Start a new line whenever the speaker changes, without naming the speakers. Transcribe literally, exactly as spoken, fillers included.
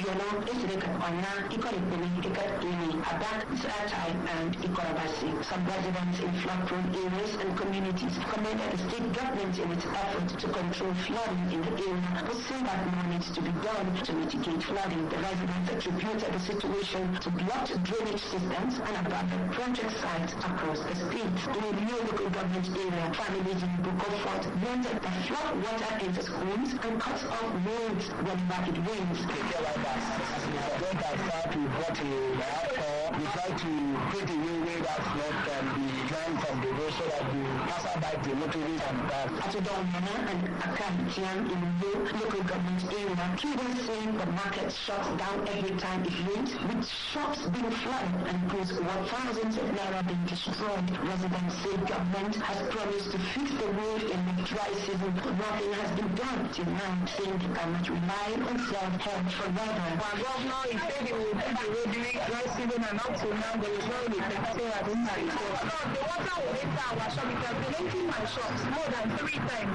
Ijolo, Isrika Ona, Ikoripini, Ikatini, Abak, Satai, and Ikorabasi. Some residents in flood-prone areas and communities commended the state government in its effort to control flooding in the area, but say that more needs to be done to mitigate flooding. The residents attributed the situation to blocked drainage systems and abandoned project sites across the state. In a new local government area, families in Bukofort wanted the flood water enters homes and cuts off roads whenever it rains.
They tell us that when that start with what we have, we try to create a way that flood can be drained from the road so that the passerby, the motorists and cars.
At Udalmana and Akantian in the local government area, people saying the market shuts down every time it rains, with shops being flooded and goods worth thousands of naira being destroyed. Residents say government has promised to fix the road in the dry season, but nothing has been done till now, saying they cannot rely on self-help forever.
Our governor, he said he will do the road during dry season, and up to now there is no effect. So I don't know. The water will enter our shop. It has been emptying my shops more than three times.